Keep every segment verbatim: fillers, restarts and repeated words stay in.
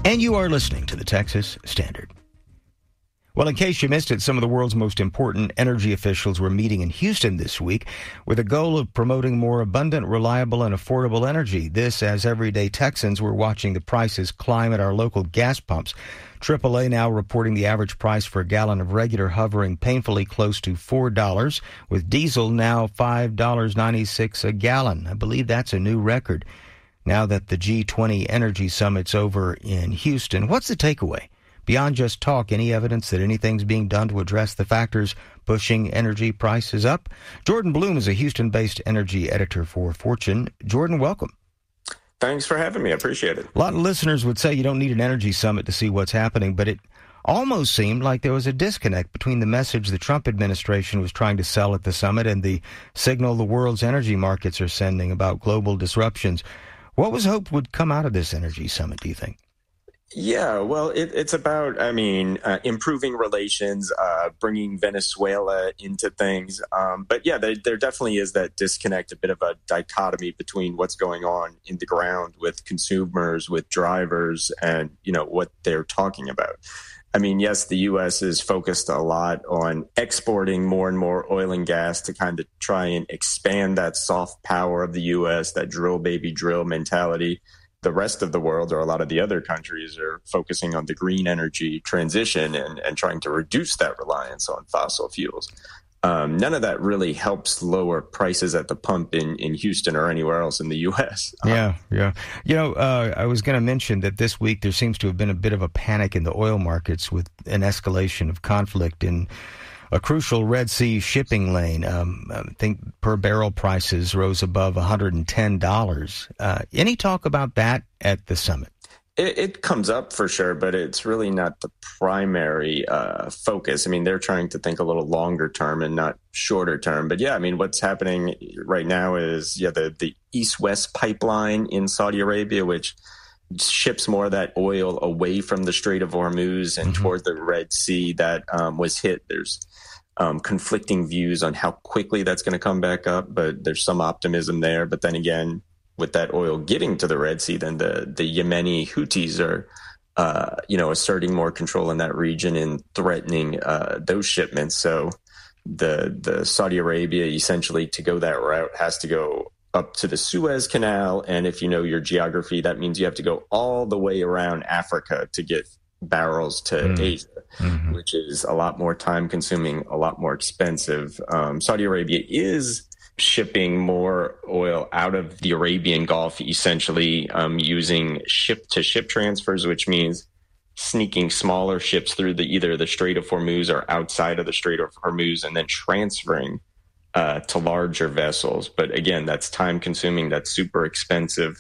And you are listening to the Texas Standard. Well, in case you missed it, some of the world's most important energy officials were meeting in Houston this week with a goal of promoting more abundant, reliable, and affordable energy. This as everyday Texans were watching the prices climb at our local gas pumps. triple A now reporting the average price for a gallon of regular hovering painfully close to four dollars, with diesel now five dollars and ninety-six cents a gallon. I believe that's a new record. Now that the G twenty Energy Summit's over in Houston, what's the takeaway? Beyond just talk, any evidence that anything's being done to address the factors pushing energy prices up? Jordan Bloom is a Houston-based energy editor for Fortune. Jordan, welcome. Thanks for having me. I appreciate it. A lot of listeners would say you don't need an energy summit to see what's happening, but it almost seemed like there was a disconnect between the message the Trump administration was trying to sell at the summit and the signal the world's energy markets are sending about global disruptions. What was hoped would come out of this energy summit, do you think? Yeah, well, it, it's about, I mean, uh, improving relations, uh, bringing Venezuela into things. Um, but yeah, there, there definitely is that disconnect, a bit of a dichotomy between what's going on in the ground with consumers, with drivers, and, you know, what they're talking about. I mean, yes, the U S is focused a lot on exporting more and more oil and gas to kind of try and expand that soft power of the U S, that drill, baby, drill mentality. The rest of the world, or a lot of the other countries, are focusing on the green energy transition and, and trying to reduce that reliance on fossil fuels. Um, none of that really helps lower prices at the pump in, in Houston or anywhere else in the U S. Um, yeah, yeah. You know, uh, I was going to mention that this week there seems to have been a bit of a panic in the oil markets with an escalation of conflict in a crucial Red Sea shipping lane. Um, I think per barrel prices rose above one hundred ten dollars. Uh, any talk about that at the summit? It, it comes up for sure, but it's really not the primary uh, focus. I mean, they're trying to think a little longer term and not shorter term. But yeah, I mean, what's happening right now is, yeah, the, the East-West pipeline in Saudi Arabia, which ships more of that oil away from the Strait of Hormuz and mm-hmm. toward the Red Sea, that um, was hit. There's um, conflicting views on how quickly that's going to come back up, but there's some optimism there. But then again, with that oil getting to the Red Sea, then the, the Yemeni Houthis are, uh, you know, asserting more control in that region and threatening uh, those shipments. So the the Saudi Arabia, essentially, to go that route, has to go up to the Suez Canal. And if you know your geography, that means you have to go all the way around Africa to get barrels to mm. Asia, mm-hmm. which is a lot more time consuming, a lot more expensive. Um, Saudi Arabia is shipping more oil out of the Arabian Gulf, essentially um, using ship-to-ship transfers, which means sneaking smaller ships through the either the Strait of Hormuz or outside of the Strait of Hormuz, and then transferring uh, to larger vessels. But again, that's time-consuming, that's super expensive,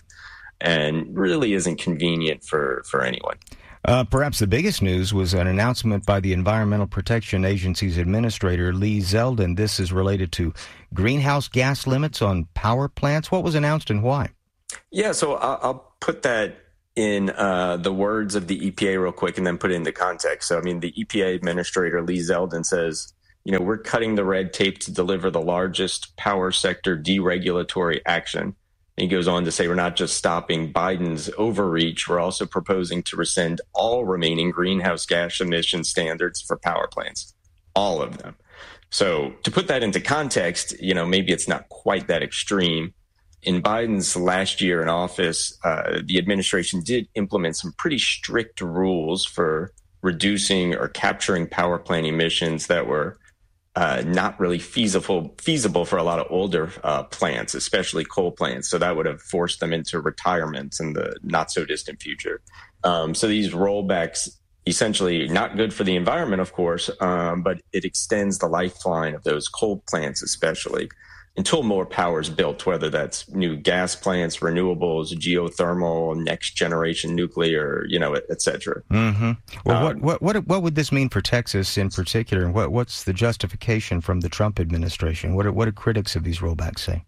and really isn't convenient for, for anyone. Uh, perhaps the biggest news was an announcement by the Environmental Protection Agency's administrator, Lee Zeldin. This is related to greenhouse gas limits on power plants. What was announced and why? Yeah, so I'll, I'll put that in uh, the words of the E P A real quick and then put it into context. So, I mean, the E P A administrator, Lee Zeldin, says, you know, we're cutting the red tape to deliver the largest power sector deregulatory action. He goes on to say, we're not just stopping Biden's overreach, we're also proposing to rescind all remaining greenhouse gas emission standards for power plants, all of them. So to put that into context, you know, maybe it's not quite that extreme. In Biden's last year in office, uh, the administration did implement some pretty strict rules for reducing or capturing power plant emissions that were Uh, not really feasible feasible for a lot of older uh, plants, especially coal plants. So that would have forced them into retirement in the not so distant future. Um, so these rollbacks, essentially not good for the environment, of course, um, but it extends the lifeline of those coal plants, especially until more power is built, whether that's new gas plants, renewables, geothermal, next generation nuclear, you know, et cetera. Mm-hmm. Well, um, what, what what what would this mean for Texas in particular? And what what's the justification from the Trump administration? What are, what do critics of these rollbacks say?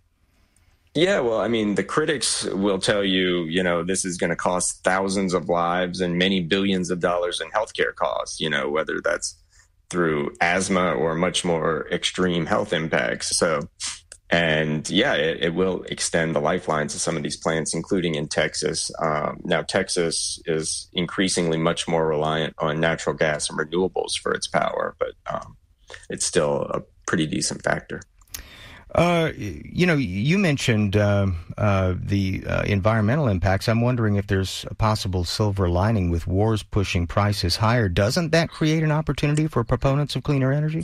Yeah, well, I mean, the critics will tell you, you know, this is going to cost thousands of lives and many billions of dollars in healthcare costs, you know, whether that's through asthma or much more extreme health impacts. So And yeah, it, it will extend the lifelines of some of these plants, including in Texas. Um, now, Texas is increasingly much more reliant on natural gas and renewables for its power, but um, it's still a pretty decent factor. Uh, you know, you mentioned uh, uh, the uh, environmental impacts. I'm wondering if there's a possible silver lining with wars pushing prices higher. Doesn't that create an opportunity for proponents of cleaner energy?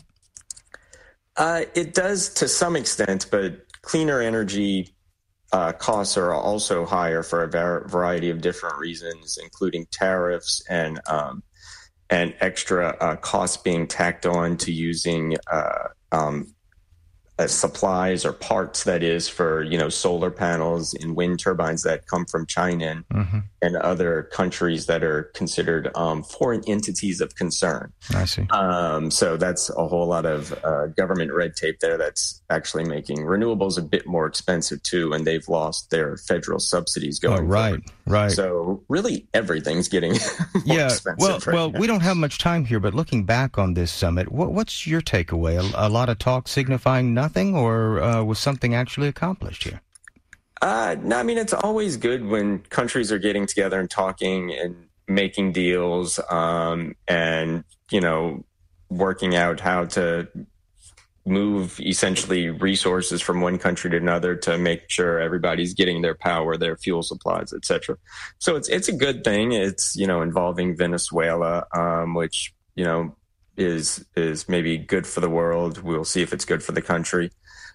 Uh, it does to some extent, but cleaner energy uh, costs are also higher for a var- variety of different reasons, including tariffs and um, and extra uh, costs being tacked on to using uh, um, Uh, supplies or parts, that is, for, you know, solar panels and wind turbines that come from China and, mm-hmm. and other countries that are considered um, foreign entities of concern. I see. Um, so that's a whole lot of uh, government red tape there that's actually making renewables a bit more expensive, too, and they've lost their federal subsidies going Oh, right, forward. right. So really everything's getting more yeah, expensive well, right well, now. We don't have much time here, but looking back on this summit, what, what's your takeaway? A, a lot of talk signifying nothing? Nothing, or uh, was something actually accomplished here? Uh, no, I mean, it's always good when countries are getting together and talking and making deals um, and, you know, working out how to move essentially resources from one country to another to make sure everybody's getting their power, their fuel supplies, et cetera. So it's it's a good thing. It's, you know, involving Venezuela, um, which, you know, is is maybe good for the world. We'll see if it's good for the country.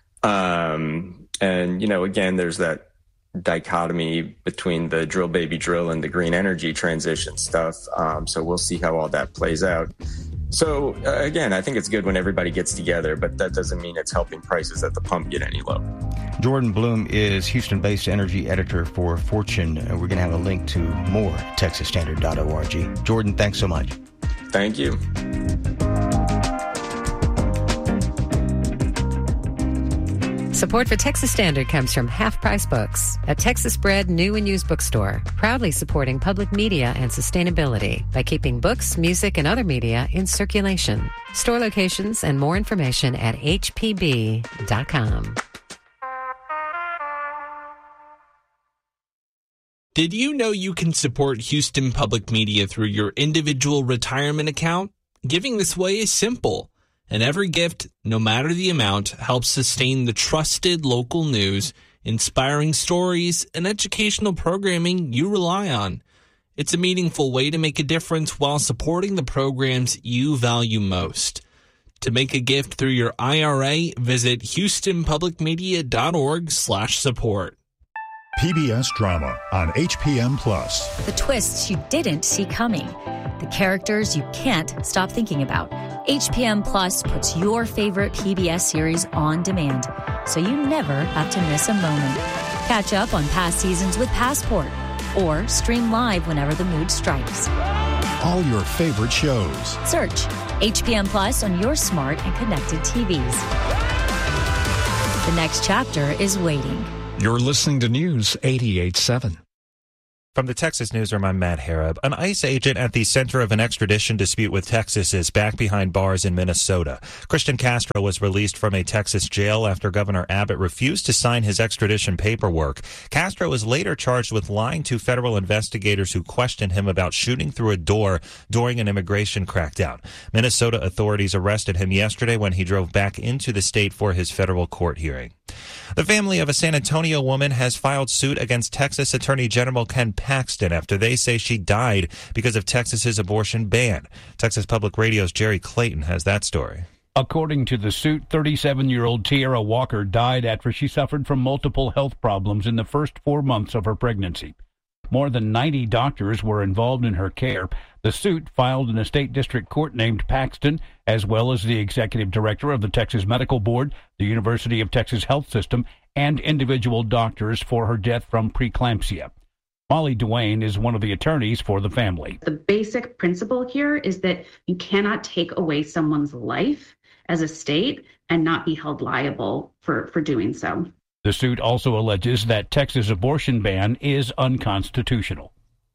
Um, and, you know, again, there's that dichotomy between the drill, baby, drill and the green energy transition stuff. Um, so we'll see how all that plays out. So, uh, again, I think it's good when everybody gets together, but that doesn't mean it's helping prices at the pump get any lower. Jordan Bloom is Houston-based energy editor for Fortune. Uh, we're going to have a link to more at texas standard dot org. Jordan, thanks so much. Thank you. Support for Texas Standard comes from Half Price Books, a Texas-bred new and used bookstore, proudly supporting public media and sustainability by keeping books, music, and other media in circulation. Store locations and more information at h p b dot com. Did you know you can support Houston Public Media through your individual retirement account? Giving this way is simple, and every gift, no matter the amount, helps sustain the trusted local news, inspiring stories, and educational programming you rely on. It's a meaningful way to make a difference while supporting the programs you value most. To make a gift through your I R A, visit houston public media dot org slash support. P B S drama on H P M Plus. The twists you didn't see coming. The characters you can't stop thinking about. H P M Plus puts your favorite P B S series on demand, so you never have to miss a moment. Catch up on past seasons with Passport, or stream live whenever the mood strikes. All your favorite shows. Search H P M Plus on your smart and connected T Vs. The next chapter is waiting. You're listening to News eighty-eight point seven. From the Texas Newsroom, I'm Matt Harab. An ICE agent at the center of an extradition dispute with Texas is back behind bars in Minnesota. Christian Castro was released from a Texas jail after Governor Abbott refused to sign his extradition paperwork. Castro was later charged with lying to federal investigators who questioned him about shooting through a door during an immigration crackdown. Minnesota authorities arrested him yesterday when he drove back into the state for his federal court hearing. The family of a San Antonio woman has filed suit against Texas Attorney General Ken Paxton after they say she died because of Texas's abortion ban. Texas Public Radio's Jerry Clayton has that story. According to the suit, thirty-seven-year-old Tierra Walker died after she suffered from multiple health problems in the first four months of her pregnancy. More than ninety doctors were involved in her care. The suit, filed in a state district court, named Paxton, as well as the executive director of the Texas Medical Board, the University of Texas Health System, and individual doctors for her death from preeclampsia. Molly Duane is one of the attorneys for the family. The basic principle here is that you cannot take away someone's life as a state and not be held liable for, for doing so. The suit also alleges that Texas' abortion ban is unconstitutional.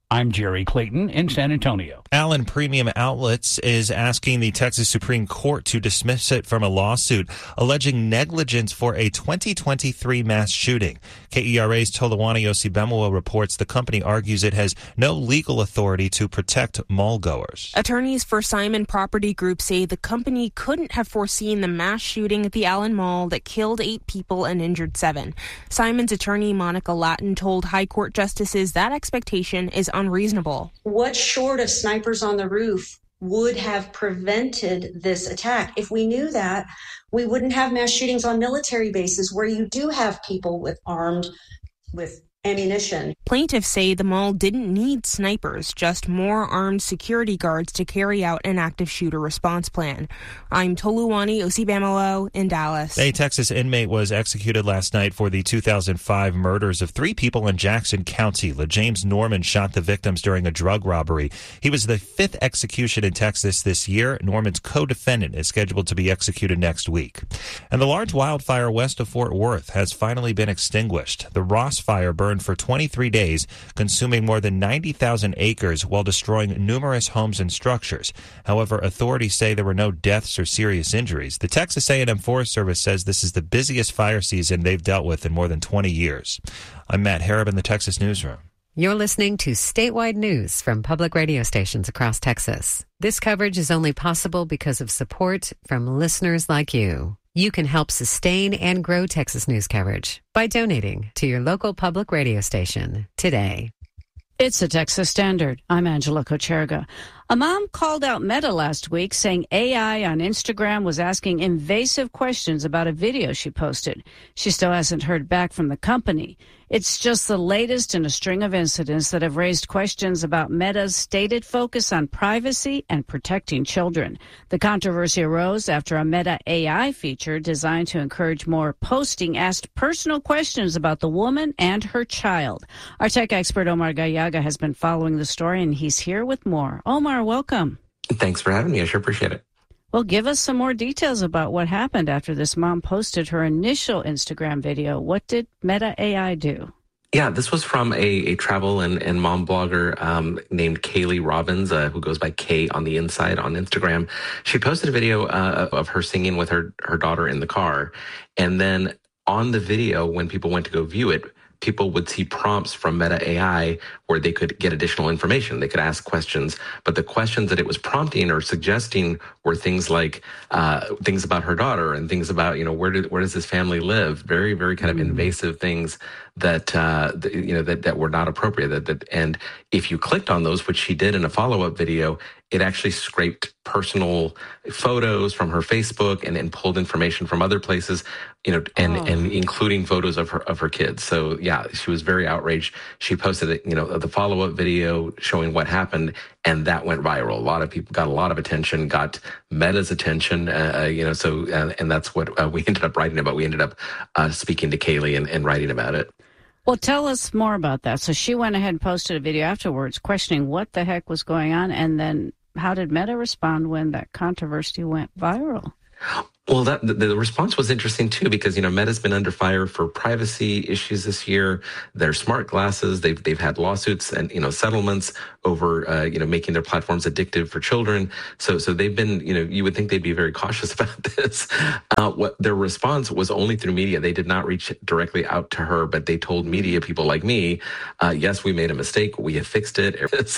I'm Jerry Clayton in San Antonio. Allen Premium Outlets is asking the Texas Supreme Court to dismiss it from a lawsuit alleging negligence for a twenty twenty-three mass shooting. K E R A's Tolawani Osibemowo reports the company argues it has no legal authority to protect mall-goers. Attorneys for Simon Property Group say the company couldn't have foreseen the mass shooting at the Allen Mall that killed eight people and injured seven. Simon's attorney, Monica Lattin, told High Court justices that expectation is unreasonable. What short of snipers on the roof would have prevented this attack? If we knew that, we wouldn't have mass shootings on military bases where you do have people with armed with ammunition. Plaintiffs say the mall didn't need snipers, just more armed security guards to carry out an active shooter response plan. I'm Toluwani Osibemowo in Dallas. A Texas inmate was executed last night for the two thousand five murders of three people in Jackson County. LaJames Norman shot the victims during a drug robbery. He was the fifth execution in Texas this year. Norman's co-defendant is scheduled to be executed next week. And the large wildfire west of Fort Worth has finally been extinguished. The Ross Fire burned for twenty-three days, consuming more than ninety thousand acres while destroying numerous homes and structures. However, authorities say there were no deaths or serious injuries. The Texas A and M Forest Service says this is the busiest fire season they've dealt with in more than twenty years. I'm Matt Harrop in the Texas Newsroom. You're listening to statewide news from public radio stations across Texas. This coverage is only possible because of support from listeners like you. You can help sustain and grow Texas news coverage by donating to your local public radio station today. It's a Texas Standard. I'm Angela Kocherga. A mom called out Meta last week saying A I on Instagram was asking invasive questions about a video she posted. She still hasn't heard back from the company. It's just the latest in a string of incidents that have raised questions about Meta's stated focus on privacy and protecting children. The controversy arose after a Meta A I feature designed to encourage more posting asked personal questions about the woman and her child. Our tech expert Omar Gallaga has been following the story, and he's here with more. Omar, welcome. Thanks for having me. I sure appreciate it. Well, give us some more details about what happened after this mom posted her initial Instagram video. What did Meta A I do? Yeah, this was from a, a travel and, and mom blogger um, named Kaylee Robbins, uh, who goes by Kay on the inside on Instagram. She posted a video uh, of her singing with her, her daughter in the car. And then on the video, when people went to go view it, people would see prompts from Meta A I where they could get additional information. They could ask questions, but the questions that it was prompting or suggesting were things like uh, things about her daughter and things about, you know, where did where does this family live? Very, very kind of invasive things that uh, th- you know that that were not appropriate. That, that and if you clicked on those, which she did in a follow-up video, it actually scraped personal photos from her Facebook and, and pulled information from other places, you know, and, oh. and including photos of her of her kids. So yeah, she was very outraged. She posted it, you know, the follow-up video showing what happened, and that went viral. A lot of people got a lot of attention, got Meta's attention, uh, you know. So uh, and that's what uh, we ended up writing about. We ended up uh, speaking to Kaylee and, and writing about it. Well, tell us more about that. So she went ahead and posted a video afterwards questioning what the heck was going on, and then how did Meta respond when that controversy went viral? Well, that the, the response was interesting, too, because, you know, Meta's been under fire for privacy issues this year. Their smart glasses, they've they've had lawsuits and, you know, settlements over, uh, you know, making their platforms addictive for children. So so they've been, you know, you would think they'd be very cautious about this. Uh, what their response was only through media. They did not reach directly out to her, but they told media people like me, uh, yes, we made a mistake. We have fixed it.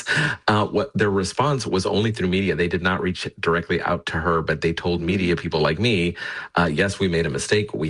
Uh, what their response was only through media. They did not reach directly out to her, but they told media people like me, Uh, yes, we made a mistake. We